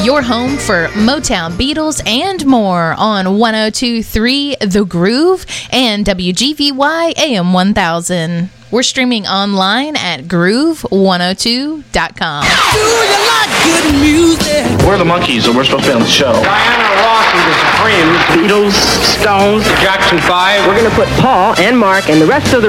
Your home for Motown, Beatles, and more on 102.3 The Groove and WGVY AM 1000. We're streaming online at groove102.com. Do you like good music? We're the Monkees, and we're supposed to be on the show. Diana Ross and the Supremes, Beatles, Stones, Jackson 5. We're going to put Paul and Mark and the rest of the